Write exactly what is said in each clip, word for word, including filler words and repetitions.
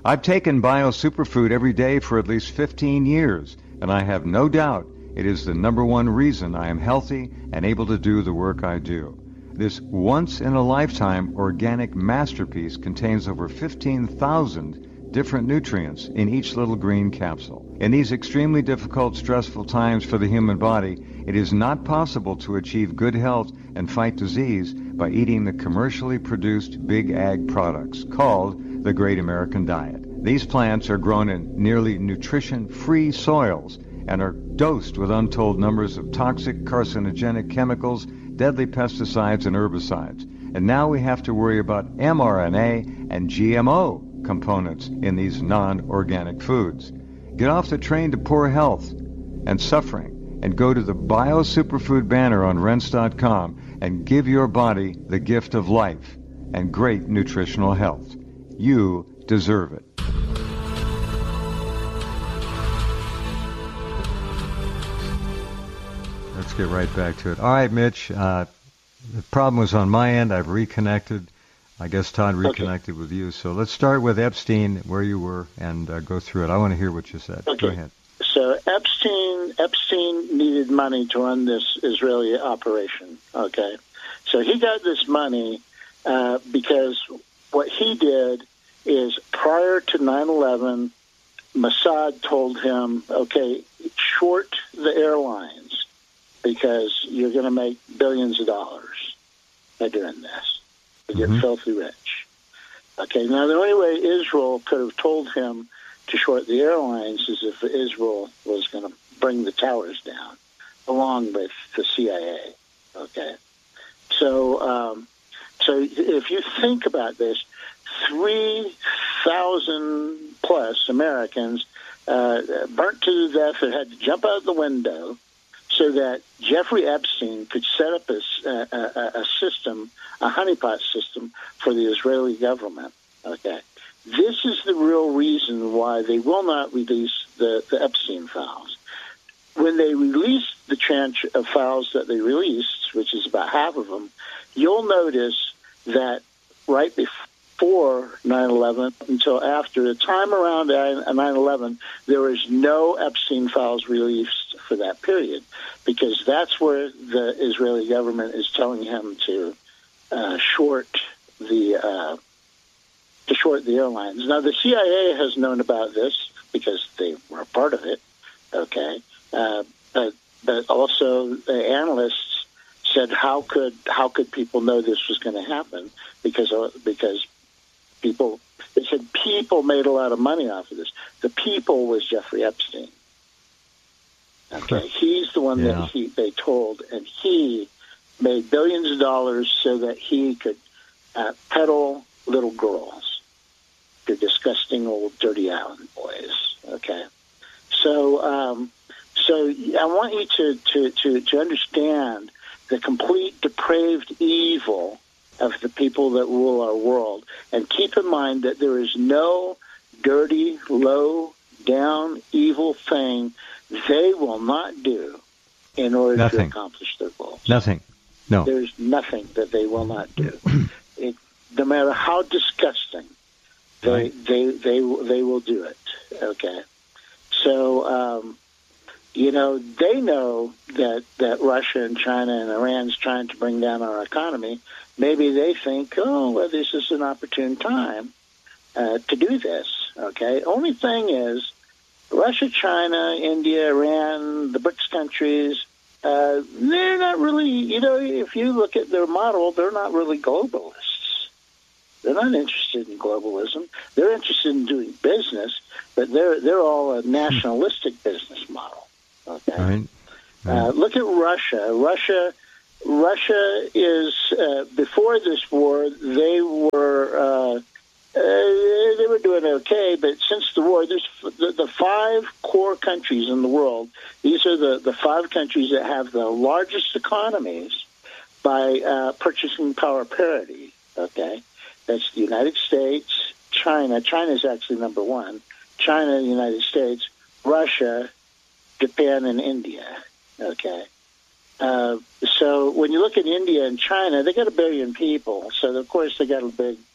I've taken Bio Superfood every day for at least fifteen years, and I have no doubt it is the number one reason I am healthy and able to do the work I do. This once-in-a-lifetime organic masterpiece contains over fifteen thousand different nutrients in each little green capsule. In these extremely difficult, stressful times for the human body, it is not possible to achieve good health and fight disease by eating the commercially produced big ag products called the Great American Diet. These plants are grown in nearly nutrition-free soils and are dosed with untold numbers of toxic, carcinogenic chemicals, deadly pesticides, and herbicides. And now we have to worry about mRNA and G M O components in these non-organic foods. Get off the train to poor health and suffering and go to the Bio Superfood banner on rense dot com and give your body the gift of life and great nutritional health. You deserve it. Let's get right back to it. All right, Mitch, uh, the problem was on my end. I've reconnected. I guess Todd reconnected okay. with you. So let's start with Epstein, where you were, and uh, go through it. I want to hear what you said. Okay. Go ahead. So Epstein Epstein needed money to run this Israeli operation, okay? So he got this money uh, because what he did is prior to nine eleven, Mossad told him, okay, short the airlines because you're going to make billions of dollars by doing this. You get mm-hmm. filthy rich. Okay, now the only way Israel could have told him to short the airlines is if Israel was going to bring the towers down, along with the C I A. Okay, so um, so if you think about this, three thousand plus Americans uh, burnt to death and had to jump out the window so that Jeffrey Epstein could set up a, a, a system, a honeypot system for the Israeli government. Okay. This is the real reason why they will not release the, the Epstein files. When they release the tranche of files that they released, which is about half of them, you'll notice that right before nine eleven until after, the time around nine eleven, there was no Epstein files released for that period, because that's where the Israeli government is telling him to uh, short the... Uh, to short the airlines. Now, the C I A has known about this because they were a part of it, okay? Uh, but, but also the analysts said, how could how could people know this was going to happen? Because because people, they said people made a lot of money off of this. The people was Jeffrey Epstein. Okay, he's the one yeah. that he they told, and he made billions of dollars so that he could uh, peddle little girls. The disgusting old dirty island boys. Okay, so um, so I want you to, to, to, to understand the complete depraved evil of the people that rule our world, and keep in mind that there is no dirty, low down, evil thing they will not do in order nothing. to accomplish their goals. Nothing. No. There's nothing that they will not do. It, no matter how disgusting. They, right. they they they will do it. Okay, so um, you know they know that, that Russia and China and Iran's trying to bring down our economy. Maybe they think, oh, well, this is an opportune time uh, to do this. Okay. Only thing is, Russia, China, India, Iran, the BRICS countries, uh, they're not really. You know, if you look at their model, they're not really globalists. They're not interested in globalism. They're interested in doing business, but they're they're all a nationalistic business model. Okay. Right. Right. Uh, look at Russia. Russia, Russia is uh, before this war they were uh, uh, they were doing okay, but since the war, there's the, the five core countries in the world. These are the, the five countries that have the largest economies by uh, purchasing power parity. Okay. That's the United States, China. China is actually number one. China, the United States, Russia, Japan, and India. Okay. Uh, so when you look at India and China, they got a billion people. So, of course, they got a big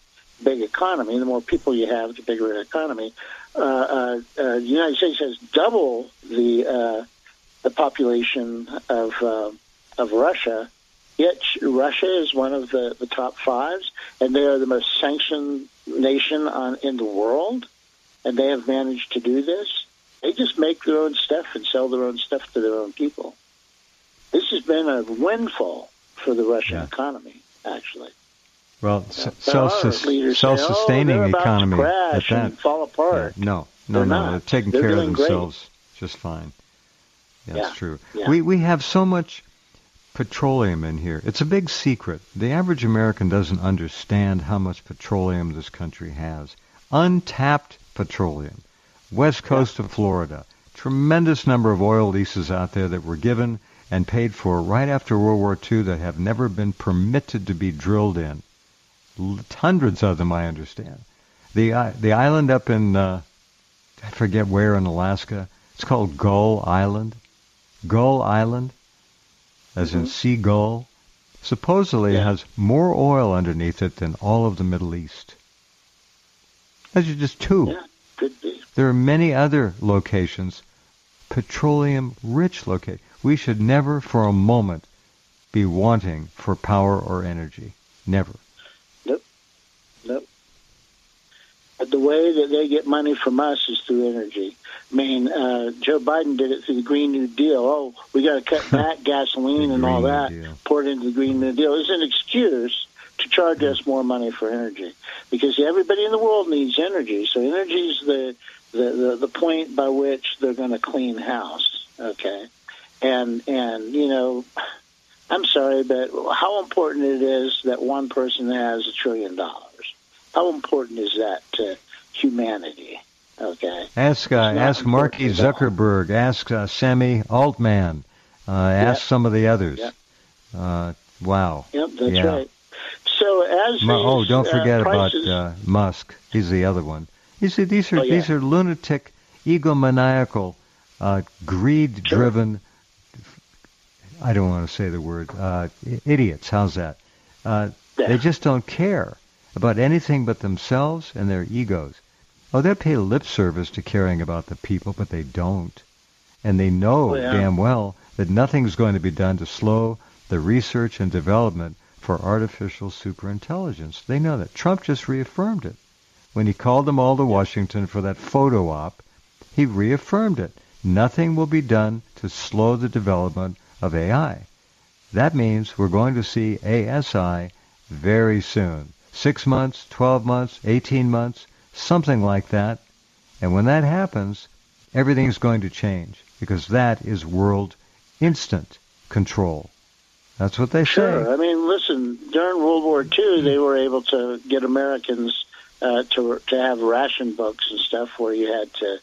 big economy. The more people you have, the bigger economy. Uh, uh, uh, the United States has double the uh, the population of uh, of Russia. Yet Russia is one of the, the top fives, and they are the most sanctioned nation on in the world, and they have managed to do this. They just make their own stuff and sell their own stuff to their own people. This has been a windfall for the Russian yeah. economy, actually. Well, yeah. self-sustaining self-sustaining oh, economy to crash at that. And fall apart. Yeah, no, no, they're no. Not. They're taking they're care of themselves great. just fine. Yeah, yeah. That's true. Yeah. We we have so much petroleum in here. It's a big secret. The average American doesn't understand how much petroleum this country has. Untapped petroleum. West coast yeah. of Florida. Tremendous number of oil leases out there that were given and paid for right after World War Two that have never been permitted to be drilled in. Hundreds of them, I understand. The uh, the island up in, uh, I forget where in Alaska, it's called Gull Island. Gull Island. As mm-hmm. in seagull, supposedly yeah. has more oil underneath it than all of the Middle East. Those are just two. Yeah, could be. There are many other locations, petroleum-rich locations. We should never for a moment be wanting for power or energy. Never. Nope. Nope. But the way that they get money from us is through energy. I mean, uh, Joe Biden did it through the Green New Deal. Oh, we got to cut back gasoline and all that, pour it into the Green New Deal. It's an excuse to charge us more money for energy because everybody in the world needs energy. So energy is the, the, the, the point by which they're going to clean house, okay? And, and, you know, I'm sorry, but how important it is that one person has a trillion dollars. How important is that to humanity? Okay. Ask uh, ask Marky Zuckerberg. Ask uh, Sammy Altman. Uh, ask yep. some of the others. Yep. Uh, wow. Yep, that's yeah. right. So as these, oh, don't forget uh, prices... about uh, Musk. He's the other one. You see, these are oh, yeah. these are lunatic, egomaniacal, uh, greed-driven. Sure. I don't want to say the word uh, idiots. How's that? Uh, yeah. They just don't care about anything but themselves and their egos. Oh, they pay lip service to caring about the people, but they don't. And they know oh, yeah. damn well that nothing's going to be done to slow the research and development for artificial superintelligence. They know that. Trump just reaffirmed it. When he called them all to Washington for that photo op, he reaffirmed it. Nothing will be done to slow the development of A I. That means we're going to see A S I very soon. Six months, twelve months, eighteen months, something like that. And when that happens, everything's going to change because that is world instant control. That's what they sure. say. I mean, listen, during World War Two, they were able to get Americans uh, to to have ration books and stuff where you had to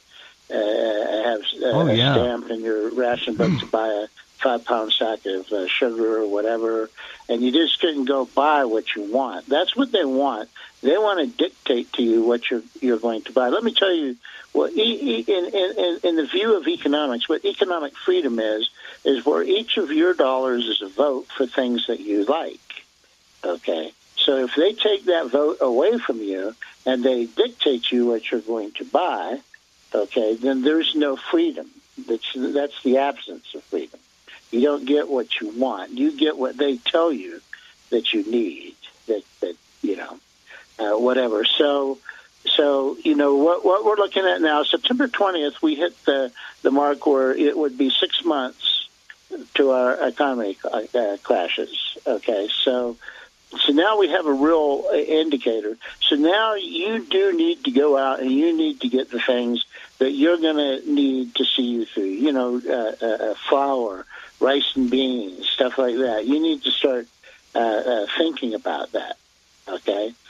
uh, have uh, oh, yeah. a stamp in your ration book to buy a five-pound sack of uh, sugar or whatever, and you just couldn't go buy what you want. That's what they want. They want to dictate to you what you're you're going to buy. Let me tell you, well, in, in, in the view of economics, what economic freedom is, is where each of your dollars is a vote for things that you like, okay? So if they take that vote away from you and they dictate you what you're going to buy, okay, then there's no freedom. That's, that's the absence of freedom. You don't get what you want. You get what they tell you that you need, that, that you know, uh, whatever. So, so you know, what, what we're looking at now, September twentieth, we hit the, the mark where it would be six months to our economy uh, crashes, okay? So, so now we have a real indicator. So now you do need to go out and you need to get the things that you're going to need to see you through, you know, uh, uh, flour, rice and beans, stuff like that. You need to start uh, uh, thinking about that, okay?